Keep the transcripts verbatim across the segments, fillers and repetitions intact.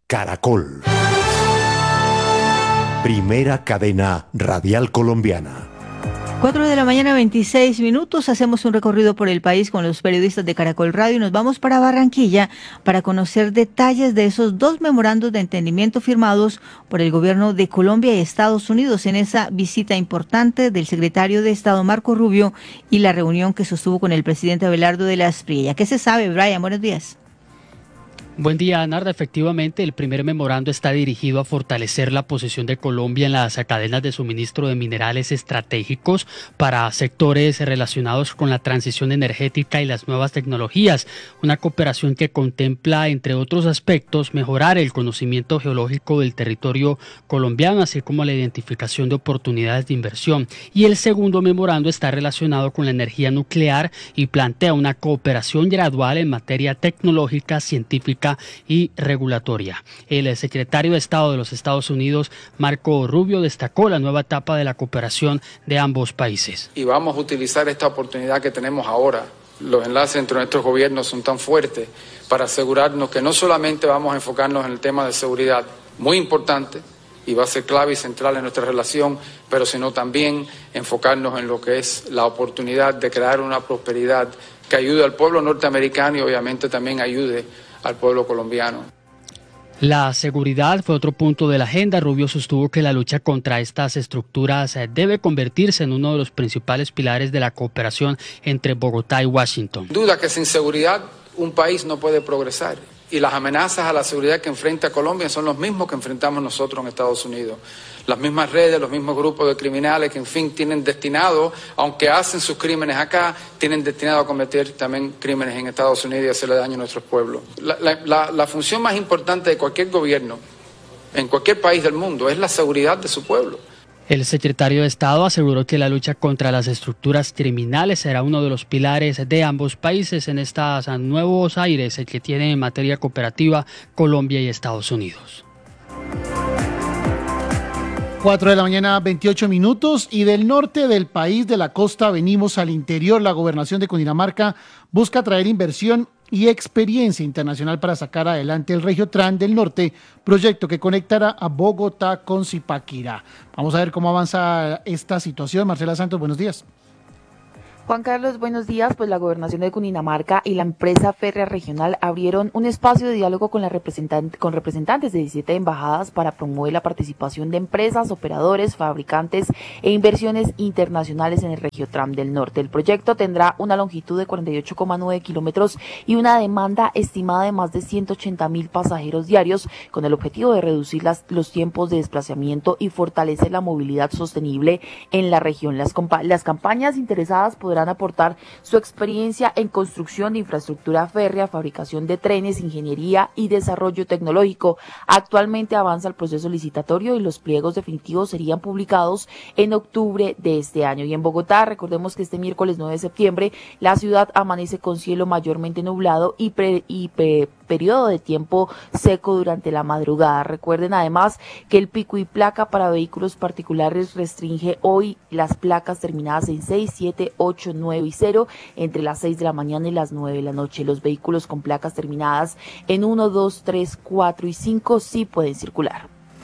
Caracol. Primera cadena radial colombiana. cuatro de la mañana, veintiséis minutos. Hacemos un recorrido por el país con los periodistas de Caracol Radio y nos vamos para Barranquilla para conocer detalles de esos dos memorandos de entendimiento firmados por el gobierno de Colombia y Estados Unidos en esa visita importante del secretario de Estado Marco Rubio y la reunión que sostuvo con el presidente Abelardo de la Espriella. ¿Qué se sabe, Brian? Buenos días. Buen día, Narda. Efectivamente, el primer memorando está dirigido a fortalecer la posición de Colombia en las cadenas de suministro de minerales estratégicos para sectores relacionados con la transición energética y las nuevas tecnologías. Una cooperación que contempla, entre otros aspectos, mejorar el conocimiento geológico del territorio colombiano, así como la identificación de oportunidades de inversión. Y el segundo memorando está relacionado con la energía nuclear y plantea una cooperación gradual en materia tecnológica, científica y regulatoria. El secretario de Estado de los Estados Unidos, Marco Rubio, destacó la nueva etapa de la cooperación de ambos países. Y vamos a utilizar esta oportunidad que tenemos ahora. Los enlaces entre nuestros gobiernos son tan fuertes para asegurarnos que no solamente vamos a enfocarnos en el tema de seguridad, muy importante, y va a ser clave y central en nuestra relación, pero sino también enfocarnos en lo que es la oportunidad de crear una prosperidad que ayude al pueblo norteamericano y obviamente también ayude al pueblo colombiano. La seguridad fue otro punto de la agenda. Rubio sostuvo que la lucha contra estas estructuras debe convertirse en uno de los principales pilares de la cooperación entre Bogotá y Washington. Duda que sin seguridad un país no puede progresar. Y las amenazas a la seguridad que enfrenta Colombia son los mismos que enfrentamos nosotros en Estados Unidos. Las mismas redes, los mismos grupos de criminales que, en fin, tienen destinado, aunque hacen sus crímenes acá, tienen destinado a cometer también crímenes en Estados Unidos y hacerle daño a nuestros pueblos. La, la, la, la función más importante de cualquier gobierno, en cualquier país del mundo, es la seguridad de su pueblo. El secretario de Estado aseguró que la lucha contra las estructuras criminales será uno de los pilares de ambos países en estos nuevos aires que tienen en materia cooperativa Colombia y Estados Unidos. cuatro de la mañana, veintiocho minutos, y del norte del país, de la costa, venimos al interior. La gobernación de Cundinamarca busca traer inversión y experiencia internacional para sacar adelante el Regiotran del Norte, proyecto que conectará a Bogotá con Zipaquirá. Vamos a ver cómo avanza esta situación. Marcela Santos, buenos días. Juan Carlos, buenos días. Pues la Gobernación de Cundinamarca y la empresa férrea regional abrieron un espacio de diálogo con, la representant- con representantes de diecisiete embajadas para promover la participación de empresas, operadores, fabricantes e inversiones internacionales en el Regiotram del Norte. El proyecto tendrá una longitud de cuarenta y ocho coma nueve kilómetros y una demanda estimada de más de ciento ochenta mil pasajeros diarios, con el objetivo de reducir las, los tiempos de desplazamiento y fortalecer la movilidad sostenible en la región. Las, compa- las campañas interesadas podrán aportar su experiencia en construcción de infraestructura férrea, fabricación de trenes, ingeniería y desarrollo tecnológico. Actualmente avanza el proceso licitatorio y los pliegos definitivos serían publicados en octubre de este año. Y en Bogotá, recordemos que este miércoles nueve de septiembre, la ciudad amanece con cielo mayormente nublado y, pre, y pre, periodo de tiempo seco durante la madrugada. Recuerden además que el pico y placa para vehículos particulares restringe hoy las placas terminadas en seis, siete, ocho, nueve y cero entre las seis de la mañana y las nueve de la noche. Los vehículos con placas terminadas en uno, dos, tres, cuatro y cinco sí pueden circular.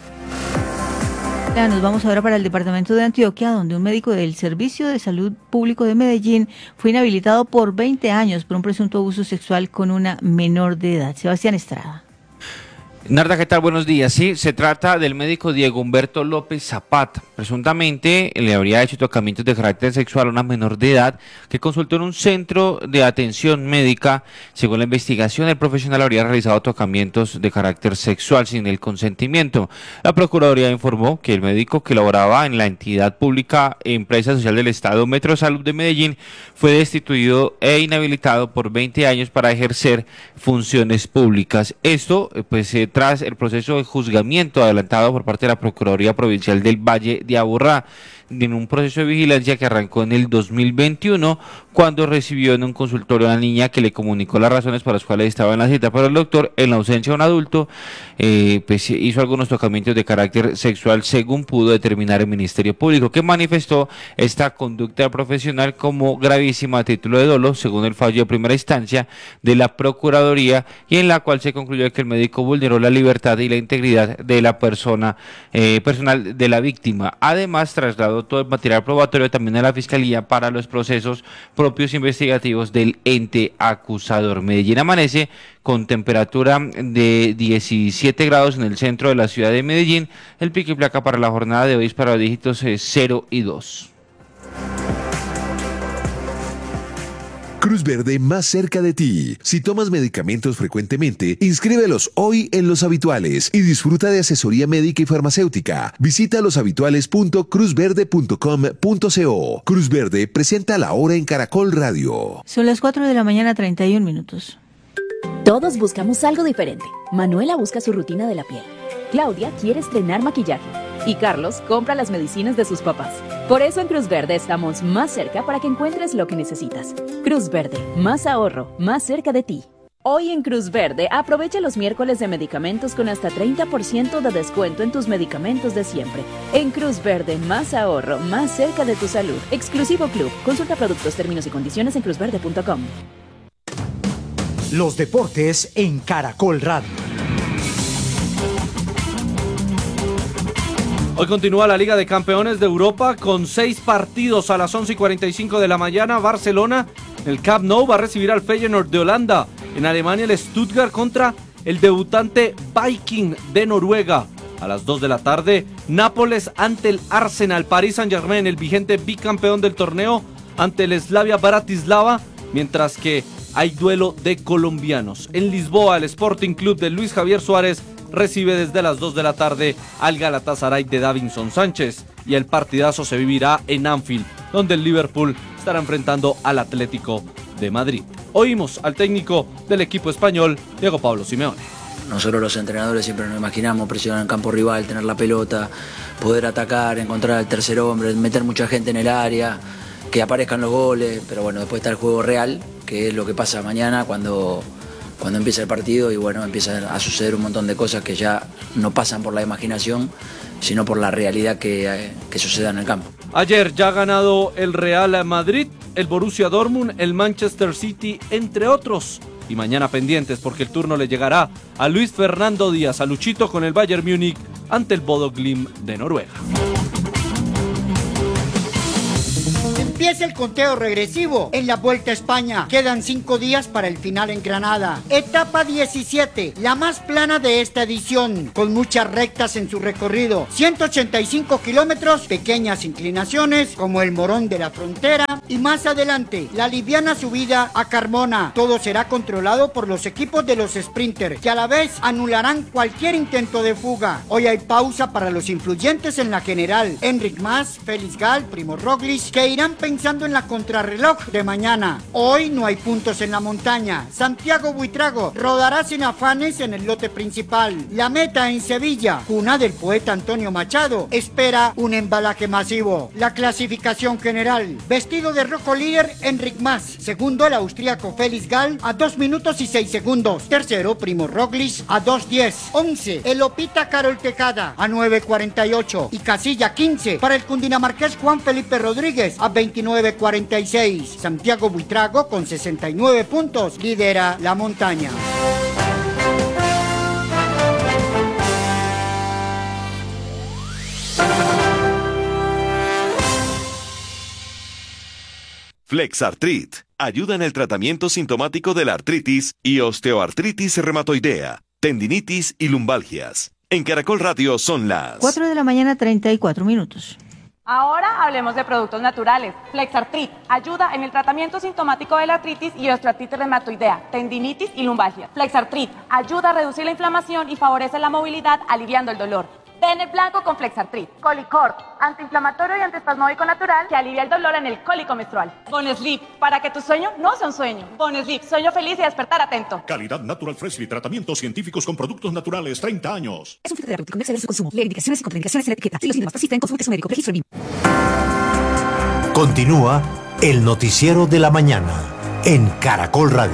Nos vamos ahora para el departamento de Antioquia, donde un médico del Servicio de Salud Público de Medellín fue inhabilitado por veinte años por un presunto abuso sexual con una menor de edad. Sebastián Estrada. Narda, ¿qué tal? Buenos días. Sí, se trata del médico Diego Humberto López Zapata. Presuntamente le habría hecho tocamientos de carácter sexual a una menor de edad que consultó en un centro de atención médica. Según la investigación, el profesional habría realizado tocamientos de carácter sexual sin el consentimiento. La Procuraduría informó que el médico, que laboraba en la entidad pública Empresa Social del Estado Metro Salud de Medellín, fue destituido e inhabilitado por veinte años para ejercer funciones públicas. Esto, pues, se tras el proceso de juzgamiento adelantado por parte de la Procuraduría Provincial del Valle de Aburrá. en un proceso de vigilancia que arrancó en el dos mil veintiuno, cuando recibió en un consultorio a una niña que le comunicó las razones por las cuales estaba en la cita, pero el doctor, en la ausencia de un adulto, eh, pues hizo algunos tocamientos de carácter sexual, según pudo determinar el Ministerio Público, que manifestó esta conducta profesional como gravísima a título de dolo, según el fallo de primera instancia de la Procuraduría, y en la cual se concluyó que el médico vulneró la libertad y la integridad de la persona eh, personal de la víctima. Además, trasladó todo el material probatorio también a la Fiscalía para los procesos propios investigativos del ente acusador. Medellín amanece con temperatura de diecisiete grados en el centro de la ciudad de Medellín. El pico y placa para la jornada de hoy es para los dígitos eh, cero y dos. Cruz Verde más cerca de ti. Si tomas medicamentos frecuentemente, inscríbelos hoy en Los Habituales y disfruta de asesoría médica y farmacéutica. Visita loshabituales punto cruz verde punto com punto co. Cruz Verde presenta la hora en Caracol Radio. Son las cuatro de la mañana, treinta y un minutos. Todos buscamos algo diferente. Manuela busca su rutina de la piel. Claudia quiere estrenar maquillaje. Y Carlos compra las medicinas de sus papás. Por eso en Cruz Verde estamos más cerca para que encuentres lo que necesitas. Cruz Verde, más ahorro, más cerca de ti. Hoy en Cruz Verde, aprovecha los miércoles de medicamentos con hasta treinta por ciento de descuento en tus medicamentos de siempre. En Cruz Verde, más ahorro, más cerca de tu salud. Exclusivo Club. Consulta productos, términos y condiciones en cruz verde punto com. Los deportes en Caracol Radio. Hoy continúa la Liga de Campeones de Europa con seis partidos a las once y cuarenta y cinco de la mañana. Barcelona, el Camp Nou, va a recibir al Feyenoord de Holanda. En Alemania, el Stuttgart contra el debutante Viking de Noruega. A las dos de la tarde, Nápoles ante el Arsenal. Paris Saint-Germain, el vigente bicampeón del torneo, ante el Slavia Bratislava. Mientras que hay duelo de colombianos. En Lisboa, el Sporting Club de Luis Javier Suárez recibe desde las dos de la tarde al Galatasaray de Davinson Sánchez, y el partidazo se vivirá en Anfield, donde el Liverpool estará enfrentando al Atlético de Madrid. Oímos al técnico del equipo español, Diego Pablo Simeone. Nosotros los entrenadores siempre nos imaginamos presionar en el campo rival, tener la pelota, poder atacar, encontrar al tercer hombre, meter mucha gente en el área, que aparezcan los goles, pero bueno, después está el juego real, que es lo que pasa mañana cuando... cuando empieza el partido y bueno, empieza a suceder un montón de cosas que ya no pasan por la imaginación, sino por la realidad que, que suceda en el campo. Ayer ya ha ganado el Real Madrid, el Borussia Dortmund, el Manchester City, entre otros. Y mañana pendientes porque el turno le llegará a Luis Fernando Díaz, a Luchito con el Bayern Múnich ante el Bodo Glimt de Noruega. Empieza el conteo regresivo en la Vuelta a España. Quedan cinco días para el final en Granada. Etapa diecisiete, la más plana de esta edición, con muchas rectas en su recorrido. ciento ochenta y cinco kilómetros, pequeñas inclinaciones como el Morón de la Frontera y más adelante la liviana subida a Carmona. Todo será controlado por los equipos de los sprinters, que a la vez anularán cualquier intento de fuga. Hoy hay pausa para los influyentes en la general. Enric Mas, Félix Gal, Primo Roglic, que irán pensando en la contrarreloj de mañana. Hoy no hay puntos en la montaña. Santiago Buitrago rodará sin afanes en el lote principal. La meta en Sevilla, cuna del poeta Antonio Machado, espera un embalaje masivo. La clasificación general: vestido de rojo líder Enric Mas, segundo el austríaco Félix Gal a dos minutos y seis segundos, tercero Primo Roglic a dos diez, once el Lopita Carol Tejada a nueve cuarenta y ocho y casilla quince para el cundinamarqués Juan Felipe Rodríguez a veintinueve cuarenta y seis. Santiago Buitrago con sesenta y nueve puntos lidera la montaña. Flexartrit ayuda en el tratamiento sintomático de la artritis y osteoartritis reumatoidea, tendinitis y lumbalgias. En Caracol Radio son las cuatro de la mañana, treinta y cuatro minutos. Ahora hablemos de productos naturales. Flexartrit ayuda en el tratamiento sintomático de la artritis y osteoartritis reumatoidea, tendinitis y lumbalgia. Flexartrit ayuda a reducir la inflamación y favorece la movilidad, aliviando el dolor. Bene Blanco con Flexartrit. Colicort, antiinflamatorio y antiespasmódico natural que alivia el dolor en el cólico menstrual. Bonesleep, para que tu sueño no sea un sueño. Bonesleep, sueño feliz y despertar atento. Calidad Natural Freshly, tratamientos científicos con productos naturales, treinta años. Es un filtro terapéutico, no exceder su consumo. Leer indicaciones y contraindicaciones en la etiqueta. Si los síntomas persisten, consulte su médico. Registro en Continúa el noticiero de la mañana en Caracol Radio.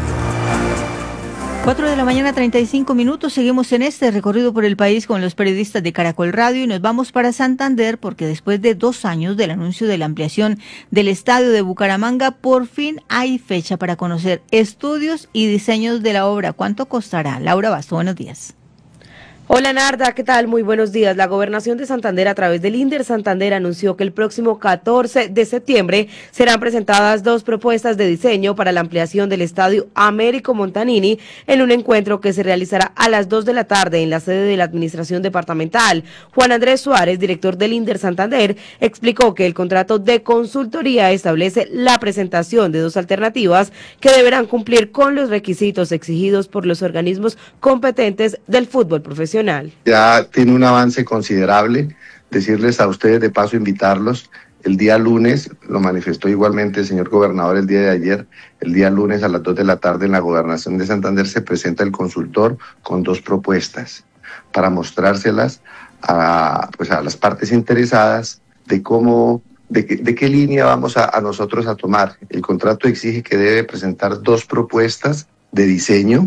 cuatro de la mañana, treinta y cinco minutos. Seguimos en este recorrido por el país con los periodistas de Caracol Radio y nos vamos para Santander porque después de dos años del anuncio de la ampliación del estadio de Bucaramanga, por fin hay fecha para conocer estudios y diseños de la obra. ¿Cuánto costará? Laura Basto, buenos días. Hola Narda, ¿qué tal? Muy buenos días. La Gobernación de Santander a través del INDER Santander anunció que el próximo catorce de septiembre serán presentadas dos propuestas de diseño para la ampliación del estadio Américo Montanini en un encuentro que se realizará a las dos de la tarde en la sede de la Administración Departamental. Juan Andrés Suárez, director del INDER Santander, explicó que el contrato de consultoría establece la presentación de dos alternativas que deberán cumplir con los requisitos exigidos por los organismos competentes del fútbol profesional. Ya tiene un avance considerable. Decirles a ustedes, de paso invitarlos, el día lunes, lo manifestó igualmente el señor gobernador el día de ayer, el día lunes a las dos de la tarde en la Gobernación de Santander se presenta el consultor con dos propuestas para mostrárselas a, pues a las partes interesadas de cómo, de, qué, de qué línea vamos a, a nosotros a tomar. El contrato exige que debe presentar dos propuestas de diseño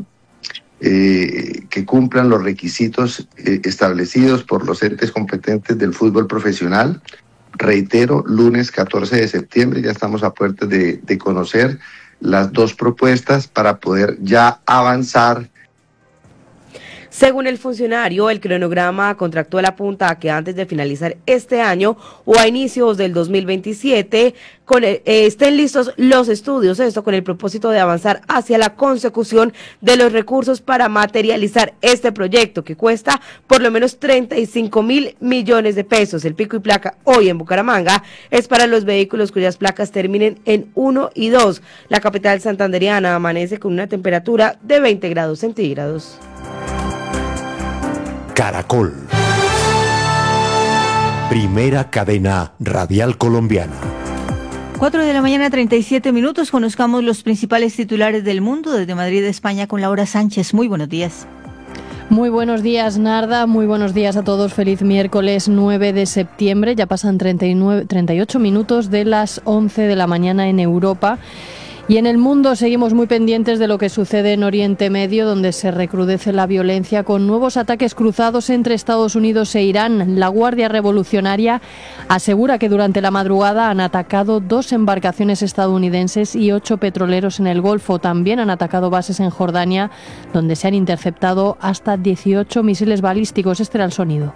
Eh, que cumplan los requisitos eh, establecidos por los entes competentes del fútbol profesional. Reitero, lunes catorce de septiembre, ya estamos a puertas de, de conocer las dos propuestas para poder ya avanzar. Según el funcionario, el cronograma contractual apunta a que antes de finalizar este año o a inicios del dos mil veintisiete con el, eh, estén listos los estudios, esto con el propósito de avanzar hacia la consecución de los recursos para materializar este proyecto que cuesta por lo menos treinta y cinco mil millones de pesos. El pico y placa hoy en Bucaramanga es para los vehículos cuyas placas terminen en uno y dos. La capital santanderiana amanece con una temperatura de veinte grados centígrados. Caracol. Primera cadena radial colombiana. cuatro de la mañana, treinta y siete minutos. Conozcamos los principales titulares del mundo desde Madrid, España, con Laura Sánchez. Muy buenos días. Muy buenos días, Narda. Muy buenos días a todos. Feliz miércoles nueve de septiembre. Ya pasan treinta y nueve, treinta y ocho minutos de las once de la mañana en Europa. Y en el mundo seguimos muy pendientes de lo que sucede en Oriente Medio, donde se recrudece la violencia con nuevos ataques cruzados entre Estados Unidos e Irán. La Guardia Revolucionaria asegura que durante la madrugada han atacado dos embarcaciones estadounidenses y ocho petroleros en el Golfo. También han atacado bases en Jordania, donde se han interceptado hasta dieciocho misiles balísticos. Este era el sonido.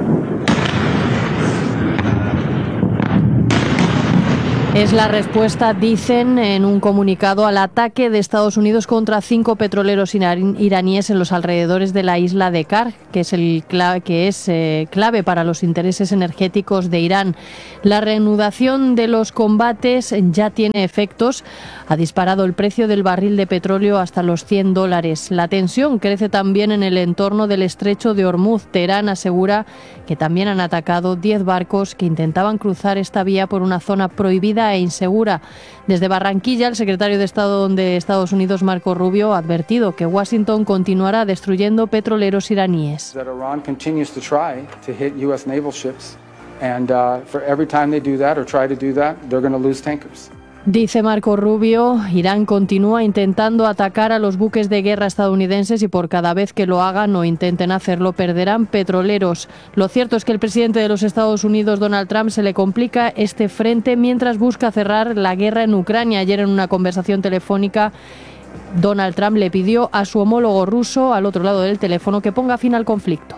Es la respuesta, dicen en un comunicado, al ataque de Estados Unidos contra cinco petroleros iraníes en los alrededores de la isla de Kar, que es, el clave, que es eh, clave para los intereses energéticos de Irán. La reanudación de los combates ya tiene efectos. Ha disparado el precio del barril de petróleo hasta los cien dólares. La tensión crece también en el entorno del estrecho de Hormuz. Teherán asegura que también han atacado diez barcos que intentaban cruzar esta vía por una zona prohibida e insegura. Desde Barranquilla, el secretario de Estado de Estados Unidos, Marco Rubio, ha advertido que Washington continuará destruyendo petroleros iraníes. Dice Marco Rubio, Irán continúa intentando atacar a los buques de guerra estadounidenses y por cada vez que lo hagan o intenten hacerlo perderán petroleros. Lo cierto es que el presidente de los Estados Unidos, Donald Trump, se le complica este frente mientras busca cerrar la guerra en Ucrania. Ayer en una conversación telefónica, Donald Trump le pidió a su homólogo ruso al otro lado del teléfono que ponga fin al conflicto.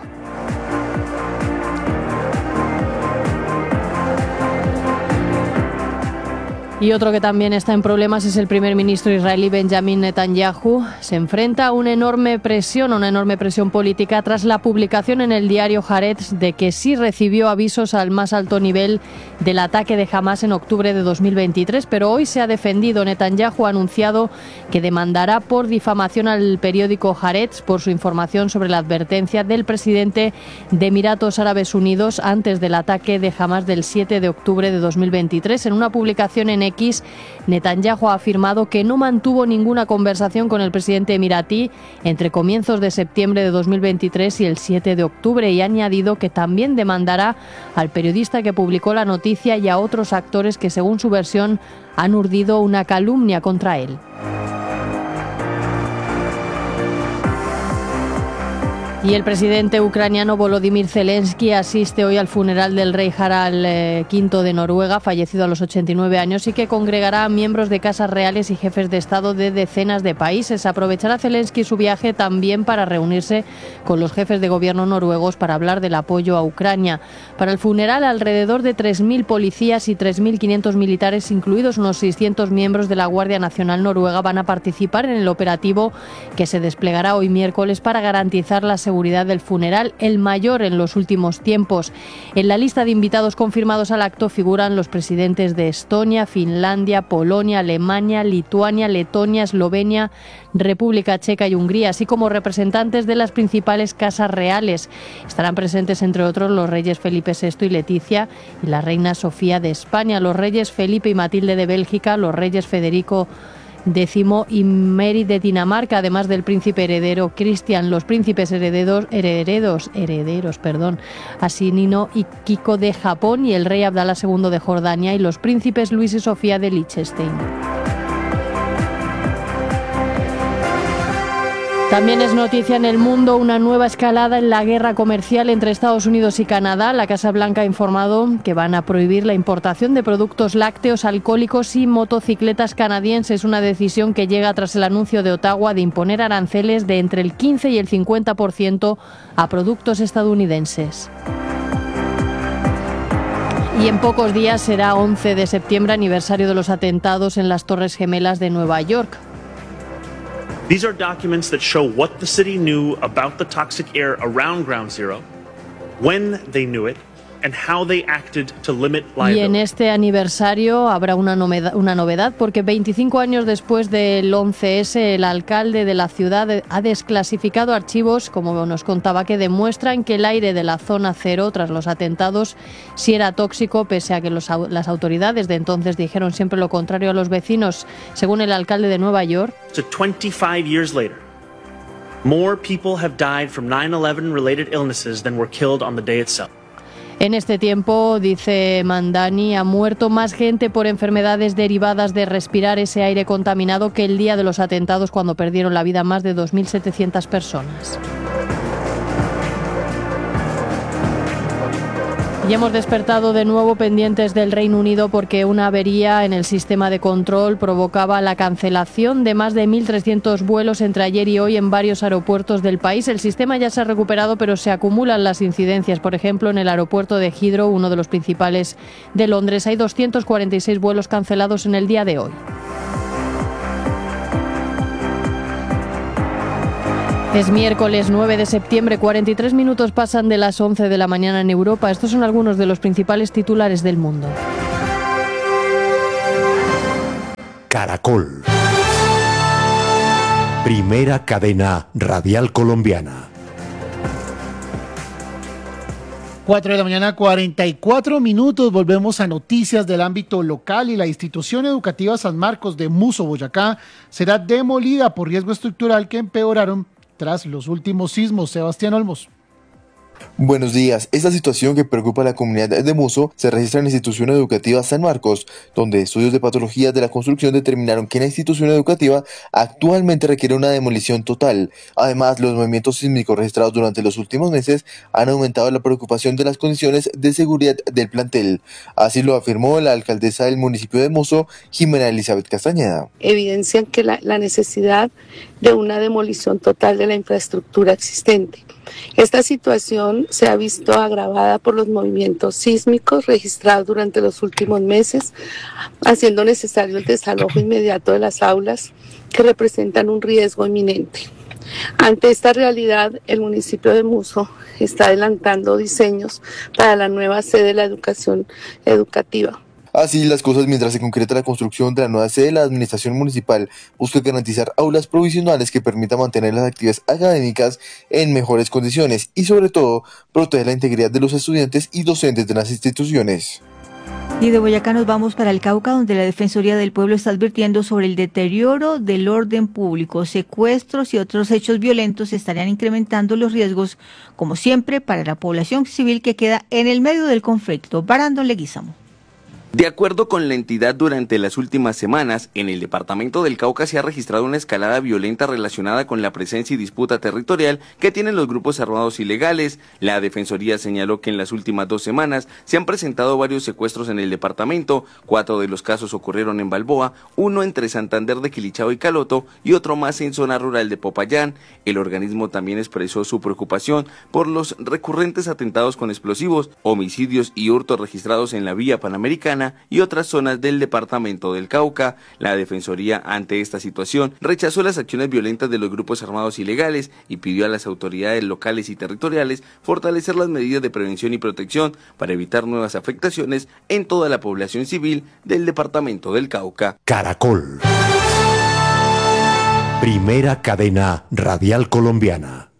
Y otro que también está en problemas es el primer ministro israelí Benjamin Netanyahu. Se enfrenta a una enorme presión, a una enorme presión política tras la publicación en el diario Haaretz de que sí recibió avisos al más alto nivel del ataque de Hamás en octubre de dos mil veintitrés, pero hoy se ha defendido. Netanyahu ha anunciado que demandará por difamación al periódico Haaretz por su información sobre la advertencia del presidente de Emiratos Árabes Unidos antes del ataque de Hamás del siete de octubre de dos mil veintitrés. En una publicación en X, Netanyahu ha afirmado que no mantuvo ninguna conversación con el presidente emiratí entre comienzos de septiembre de dos mil veintitrés y el siete de octubre y ha añadido que también demandará al periodista que publicó la noticia y a otros actores que, según su versión, han urdido una calumnia contra él. Y el presidente ucraniano Volodymyr Zelensky asiste hoy al funeral del rey Harald quinto de Noruega, fallecido a los ochenta y nueve años, y que congregará a miembros de casas reales y jefes de Estado de decenas de países. Aprovechará Zelensky su viaje también para reunirse con los jefes de gobierno noruegos para hablar del apoyo a Ucrania. Para el funeral, alrededor de tres mil policías y tres mil quinientos militares, incluidos unos seiscientos miembros de la Guardia Nacional Noruega, van a participar en el operativo que se desplegará hoy miércoles para garantizar la seguridad seguridad del funeral, el mayor en los últimos tiempos. En la lista de invitados confirmados al acto figuran los presidentes de Estonia, Finlandia, Polonia, Alemania, Lituania, Letonia, Eslovenia, República Checa y Hungría, así como representantes de las principales casas reales. Estarán presentes, entre otros, los reyes Felipe sexto y Leticia y la reina Sofía de España, los reyes Felipe y Matilde de Bélgica, los reyes Federico Décimo y Mary de Dinamarca, además del príncipe heredero Cristian, los príncipes herederos, herederos, herederos, perdón, Asinino y Kiko de Japón y el rey Abdalá segundo de Jordania y los príncipes Luis y Sofía de Liechtenstein. También es noticia en el mundo una nueva escalada en la guerra comercial entre Estados Unidos y Canadá. La Casa Blanca ha informado que van a prohibir la importación de productos lácteos, alcohólicos y motocicletas canadienses, una decisión que llega tras el anuncio de Ottawa de imponer aranceles de entre el quince y el cincuenta por ciento a productos estadounidenses. Y en pocos días será once de septiembre, aniversario de los atentados en las Torres Gemelas de Nueva York. These are documents that show what the city knew about the toxic air around Ground Zero, when they knew it, and how they acted to limit liability. Y en este aniversario habrá una novedad, una novedad porque veinticinco años después del once ese, el alcalde de la ciudad ha desclasificado archivos, como nos contaba, que demuestran que el aire de la zona cero tras los atentados sí era tóxico, pese a que los, las autoridades de entonces dijeron siempre lo contrario a los vecinos. Según el alcalde de Nueva York, So twenty-five years later, more people have died from nine eleven related illnesses than were killed on the day itself. en este tiempo, dice Mandani, ha muerto más gente por enfermedades derivadas de respirar ese aire contaminado que el día de los atentados, cuando perdieron la vida más de dos mil setecientas personas. Y hemos despertado de nuevo pendientes del Reino Unido porque una avería en el sistema de control provocaba la cancelación de más de mil trescientos vuelos entre ayer y hoy en varios aeropuertos del país. El sistema ya se ha recuperado, pero se acumulan las incidencias. Por ejemplo, en el aeropuerto de Heathrow, uno de los principales de Londres, hay doscientos cuarenta y seis vuelos cancelados en el día de hoy. Es miércoles nueve de septiembre, cuarenta y tres minutos pasan de las once de la mañana en Europa. Estos son algunos de los principales titulares del mundo. Caracol. Primera cadena radial colombiana. cuatro de la mañana, cuarenta y cuatro minutos. Volvemos a noticias del ámbito local y la institución educativa San Marcos de Muso, Boyacá, será demolida por riesgo estructural que empeoraron tras los últimos sismos. Sebastián Olmos. Buenos días. Esta situación que preocupa a la comunidad de Muso se registra en la institución educativa San Marcos, donde estudios de patologías de la construcción determinaron que la institución educativa actualmente requiere una demolición total. Además, los movimientos sísmicos registrados durante los últimos meses han aumentado la preocupación de las condiciones de seguridad del plantel. Así lo afirmó la alcaldesa del municipio de Muso, Jimena Elizabeth Castañeda. Evidencian que la, la necesidad de una demolición total de la infraestructura existente. Esta situación se ha visto agravada por los movimientos sísmicos registrados durante los últimos meses, haciendo necesario el desalojo inmediato de las aulas que representan un riesgo inminente. Ante esta realidad, el municipio de Muso está adelantando diseños para la nueva sede de la educación educativa. Así las cosas, mientras se concreta la construcción de la nueva sede, la administración municipal busca garantizar aulas provisionales que permitan mantener las actividades académicas en mejores condiciones y, sobre todo, proteger la integridad de los estudiantes y docentes de las instituciones. Y de Boyacá nos vamos para el Cauca, donde la Defensoría del Pueblo está advirtiendo sobre el deterioro del orden público. Secuestros y otros hechos violentos estarían incrementando los riesgos, como siempre, para la población civil que queda en el medio del conflicto. Barandón Leguízamo. De acuerdo con la entidad, durante las últimas semanas, en el departamento del Cauca se ha registrado una escalada violenta relacionada con la presencia y disputa territorial que tienen los grupos armados ilegales. La Defensoría señaló que en las últimas dos semanas se han presentado varios secuestros en el departamento. Cuatro de los casos ocurrieron en Balboa, uno entre Santander de Quilichao y Caloto y otro más en zona rural de Popayán. El organismo también expresó su preocupación por los recurrentes atentados con explosivos, homicidios y hurtos registrados en la vía panamericana y otras zonas del departamento del Cauca. La Defensoría, ante esta situación, rechazó las acciones violentas de los grupos armados ilegales y pidió a las autoridades locales y territoriales fortalecer las medidas de prevención y protección para evitar nuevas afectaciones en toda la población civil del departamento del Cauca. Caracol. Primera cadena radial colombiana.